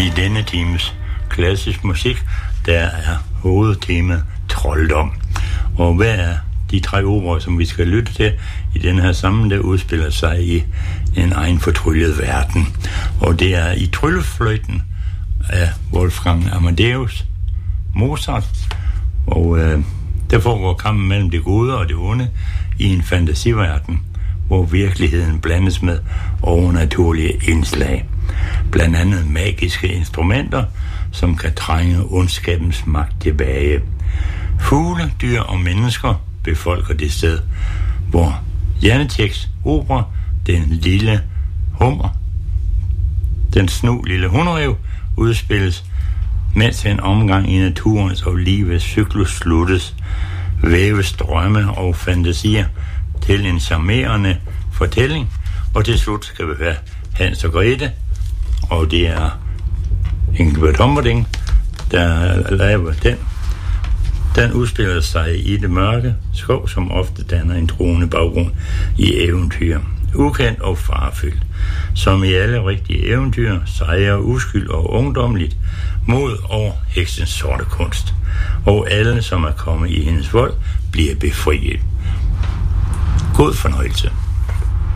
I denne times klassisk musik, der er hovedtemaet trolddom. Og hvad er de 3 operaer, som vi skal lytte til i den her sammen, der udspiller sig i en egen fortryllet verden. Og det er i Tryllefløjten af Wolfgang Amadeus Mozart, og der foregår kampen mellem det gode og det onde i en fantasiverden, hvor virkeligheden blandes med overnaturlige indslag. Blandt andet magiske instrumenter, som kan trænge ondskabens magt tilbage. Fugle, dyr og mennesker befolker det sted, hvor Janáčeks opera, Den lille hummer, den snu lille hunderev, udspilles, mens en omgang i naturens og livets cyklus sluttes, væves drømme og fantasier til en charmerende fortælling, og til slut skal vi høre Hans og Grete, og det er Engelbert Humperdinck, der laver den. Den udspiller sig i det mørke skov, som ofte danner en truende baggrund i eventyr. Ukendt og farefyldt. Som i alle rigtige eventyr, sejrer uskyld og ungdomligt mod over heksens sorte kunst. Og alle, som er kommet i hendes vold, bliver befriet. God fornøjelse.